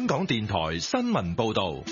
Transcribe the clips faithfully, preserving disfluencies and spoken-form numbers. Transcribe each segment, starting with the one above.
香港電台新聞報道。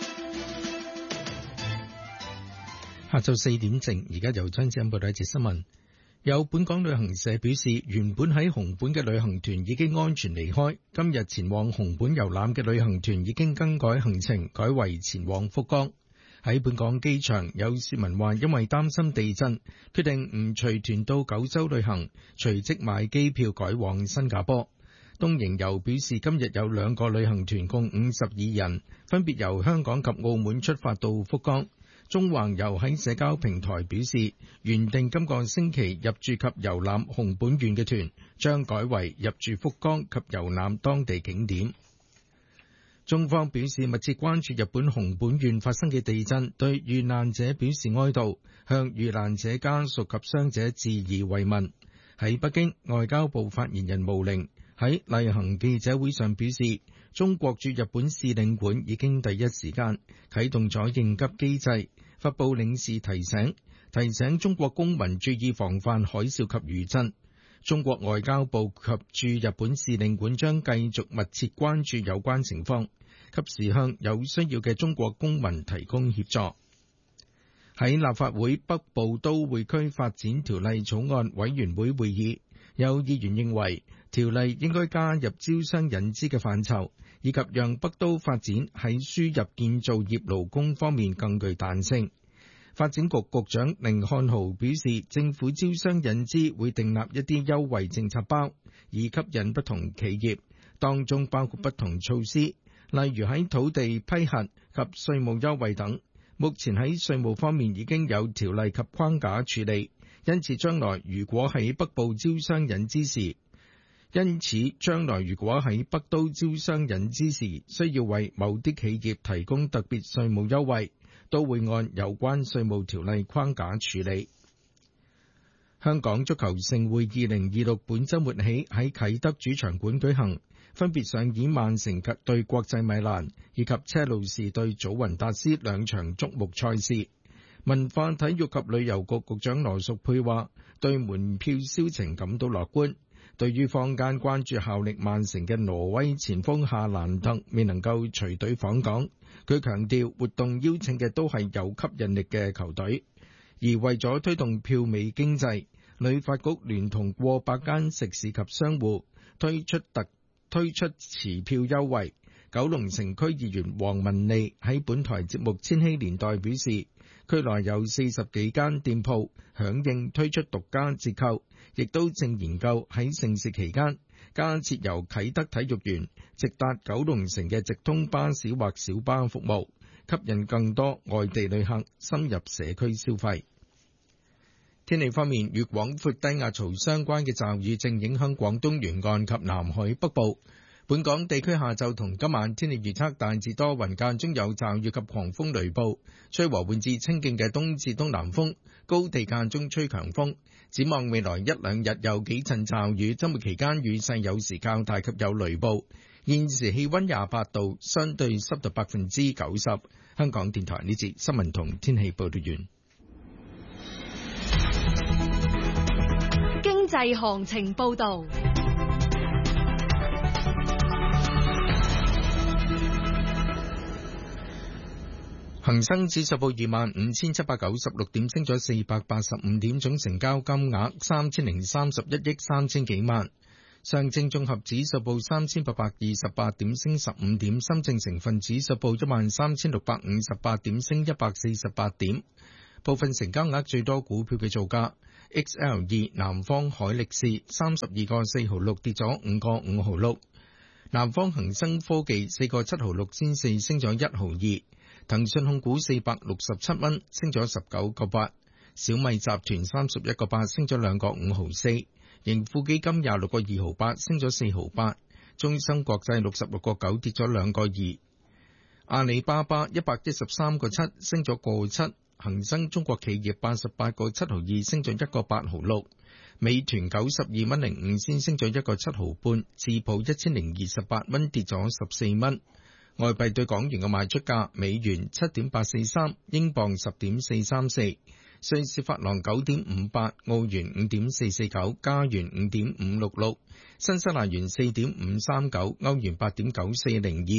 下晝四點正，而家由張子欣報道一節新聞。有本港旅行社表示，原本喺紅本嘅旅行團已經安全離開，今日前往紅本遊覽嘅旅行團已經更改行程，改為前往福岡。喺本港機場，有市民話因為擔心地震，決定唔隨團到九州旅行，隨即買機票改往新加坡。東瀛遊表示，今日有兩個旅行團共五十二人，分別由香港及澳門出發到福岡。中環遊喺社交平台表示，原定今個星期入住及遊覽紅本縣嘅團，將改為入住福岡及遊覽當地景點。中方表示密切關注日本紅本縣發生嘅地震，對遇難者表示哀悼，向遇難者家屬及傷者致以慰問。喺北京，外交部發言人毛寧喺例行記者會上表示，中國駐日本使領館已經第一時間啟動咗應急機制，發布領事提醒，提醒中國公民注意防範海嘯及餘震。中國外交部及駐日本使領館將繼續密切關注有關情況，及時向有需要嘅中國公民提供協助。喺立法會北部都會區發展條例草案委員會會議，有議員認為條例應該加入招商引資嘅範疇，以及讓北都發展喺輸入建造業勞工方面更具彈性。發展局局長甯漢豪表示，政府招商引資會訂立一啲優惠政策包，以吸引不同企業，當中包括不同措施，例如喺土地批核及稅務優惠等。目前喺稅務方面已經有條例及框架處理，因此將來如果喺北部招商引資時，因此將來如果喺北都招商引資時需要為某啲企業提供特別稅務優惠，都會按有關稅務條例框架處理。香港足球盛會二零二六本週末起喺啟德主場館舉行，分別上演曼城對國際米蘭以及車路士對祖雲達斯兩場矚目賽事。文化體育及旅遊局局長羅淑佩話，對門票銷情感到樂觀。對於坊間關注效力曼城嘅挪威前鋒夏蘭特未能夠隨隊訪港，佢強調活動邀請嘅都係有吸引力嘅球隊，而為咗推動票尾經濟，旅發局聯同過百間食肆及商戶推出特推出持票優惠。九龍城區議員黃文利喺本台節目《千禧年代》表示，區內有四十幾間店鋪響應推出獨家折扣，亦都正研究喺盛事期間加設由啟德體育園直達九龍城嘅直通巴士或小巴服務，吸引更多外地旅客深入社區消費。天氣方面，與廣闊低壓槽相關嘅驟雨正影響廣東沿岸及南海北部。本港地區下晝同今晚天氣預測大致多雲，間中有驟雨及狂風雷暴，吹和緩至清勁嘅東至東南風，高地間中吹強風。展望未來一兩日有幾陣驟雨，週末期間雨勢有時較大及有雷暴。現時氣溫廿八度，相對濕度百分之九十。香港電台呢節新聞同天氣報道完。 經濟行情報道。 恒生指數報二萬五千七百九十六點，升咗四百八十五點，總成交金額三千零三十一億三千幾萬。上證綜合指數報三千八百二十八點，升十五點。深證成分指數報一萬三千六百五十八點，升一百四十八點。部分成交額最多股票嘅造價 X L 二南方海力士三十二個四毫六，跌咗五個五毫六。南方恒生科技四個七毫六先四，升咗一毫二。騰訊控股四百六十七蚊，升咗十九個八。小米集團三十一個八，升咗兩個五毫四。盈富基金廿六個二毫八，升咗四毫八。中生國際六十六個九，跌咗兩個二。阿里巴巴一百一十三個七，升咗個七。恒生中國企業八十八個七毫二，升咗一個八毫六。美團九十二蚊零五仙，升咗一個七毫半。智保一千零二十八蚊，跌咗十四蚊。外幣對港元嘅賣出價：美元七點八四三，英鎊十點四三四，瑞士法郎九點五八，澳元五點四四九，加元五點五六六，新西蘭元四點五三九，歐元八點九四零二，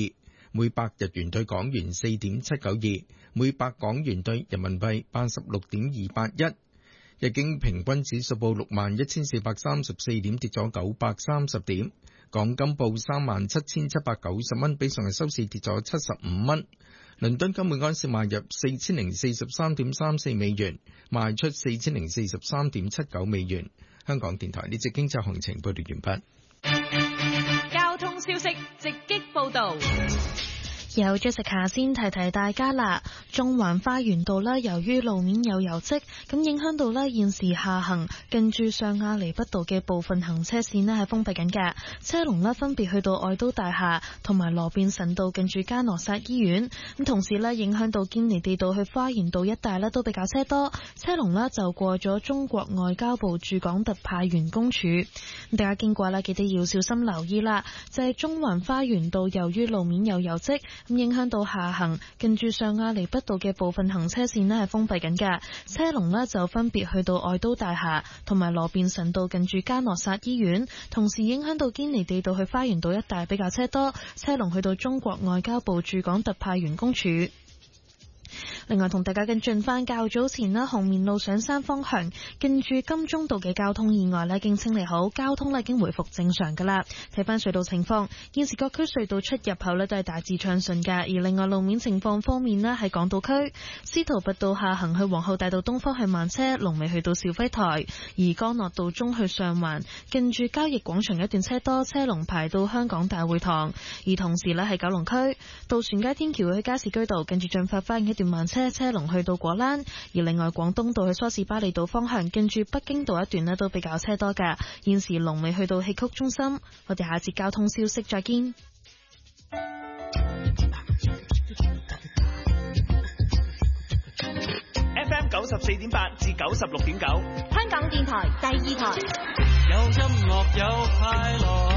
每百日元對港元四點七九二，每百港元對人民幣八十六點二八一。日經平均指數報六萬一千四百三十四點，跌咗九百三十點。港金報三萬七千七百九十蚊，比上日收市跌咗七十五蚊。倫敦金每安士賣入四千零四十三點三四美元，賣出四千零四十三點七九美元。香港電台呢節經濟行情報道完畢。 交通消息直擊報道。 有 Jessica 先提提大家啦，中環花園道呢，由於路面有油漬，咁影響到呢現時下行近住上亞厘畢道嘅部分行車線呢係封閉緊嘅，車龍呢分別去到愛都大廈同埋羅便臣道近住嘉諾撒醫院，咁同時呢影響到堅尼地道去花園道一帶呢都比較車多，車龍呢就過咗中國外交部駐港特派員公署，咁大家經過呢記得要小心留意啦，就係、是、中環花園道由於路面有油漬，咁影響到下行近住上亞厘畢道嘅部分行車線呢係封閉緊嘅，車龍呢就分別去到愛都大廈同埋羅便臣道近住嘉諾撒醫院，同時影響到堅尼地道去花園道一帶比較車多，車龍去到中國外交部駐港特派員公署。另外同大家跟進翻較早前呢紅棉路上山方向近住金鐘道嘅交通意外呢已經清理好，交通呢已經回復正常噶啦。睇翻隧道情況，現時各區隧道出入口呢都係大致暢順噶。而另外路面情況方面呢，喺港島區司徒拔道下行去皇后大道東方向慢車，龍尾去到肇輝台；而干諾道中去上環近住交易廣場一段車多，車龍排到香港大會堂。而同時呢，喺九龍區渡船街天橋去加士居道近住進發花園一段慢車，車龍去到果欄。而另外廣東道去梳士巴利道方向近住北京道一段呢都比較車多㗎，現時龍尾去到戲曲中心。我哋下節交通消息再見。 F M 九十四點八至九十六點九， 香港電台第二台。 有音樂有快樂。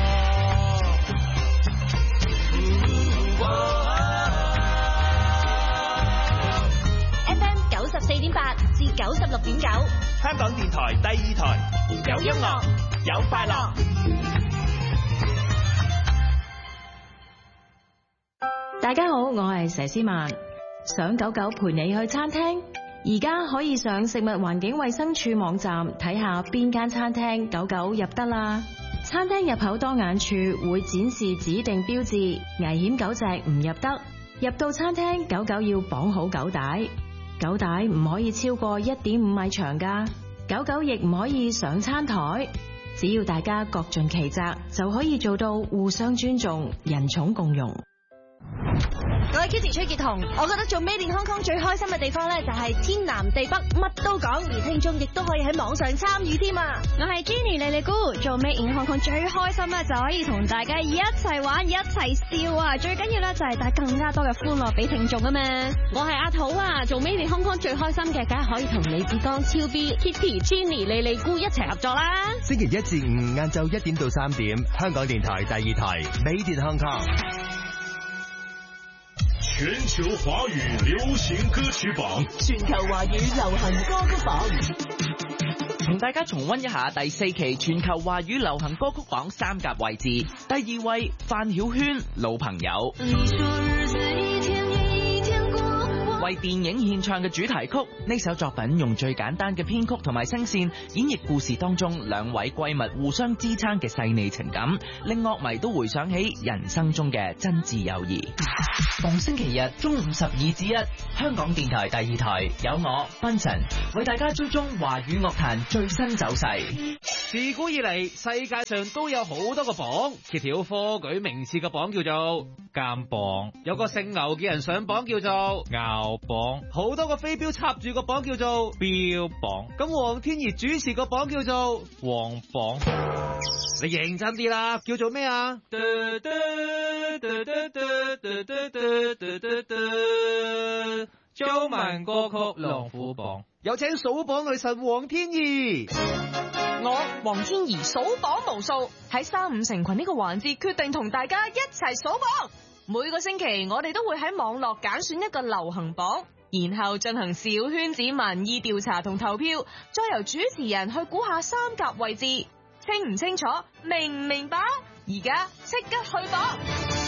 F M 九十四點八至九十六點九， 香港電台第二台，有音樂有快樂。 大家好，我係佘詩曼。想九九陪你去餐廳，而家可以上食物環境衛生署網站睇下邊間餐廳九九入得啦。餐廳入口當眼處會展示指定標誌，危險狗隻唔入得。入到餐廳，狗狗要綁好狗帶，狗帶唔可以超過一點五米長㗎。狗狗亦唔可以上餐台。只要大家各盡其責，就可以做到互相尊重、人寵共融。 我係 Kitty 崔潔彤，我覺得做 Made in Hong Kong 最開心嘅地方咧，就係天南地北乜都講，而聽眾亦都可以喺網上參與添啊！我係 Jenny 莉莉姑，做 Made in Hong Kong 最開心咧，就可以同大家一齊玩、一齊笑啊！最緊要咧就係帶更加多嘅歡樂俾聽眾啊嘛！我係阿土啊，做 Made in Hong Kong 最開心嘅，梗係可以同李志剛、超 B、Kitty、Jenny、莉莉姑一齊合作啦！ 星期一至五晏晝一點到三點，香港電台第二台 Made in Hong Kong。 全球華語流行歌曲榜， 全球華語流行歌曲榜， 同大家重溫一下第四期全球華語流行歌曲榜三甲位置。第二位范曉萱，老朋友。為電影獻唱嘅主題曲，呢首作品用最簡單嘅編曲同埋聲線演繹故事當中兩位閨蜜互相支撐嘅細膩情感，令樂迷都回想起人生中嘅真摯友誼。逢星期日中午十二至一，香港電台第二台有我賓臣為大家追蹤華語樂壇最新走勢。 自古以嚟，世界上都有好多個榜，揭曉科舉名次嘅榜叫做監榜，有個姓牛嘅人上榜叫做牛榜，好多個飛鏢插住個榜叫做標榜，咁黃天怡主持個榜叫做黃榜。你認真啲啦，叫做咩啊？中文歌曲龍虎榜，有請數榜女神黃天怡。 我黃天怡數榜無數，喺三五成群呢個環節決定同大家一齊數榜。每個星期我哋都會喺網絡揀選一個流行榜，然後進行小圈子民意調查同投票，再由主持人去估下三甲位置。清唔清楚？明唔明白？而家即刻去榜！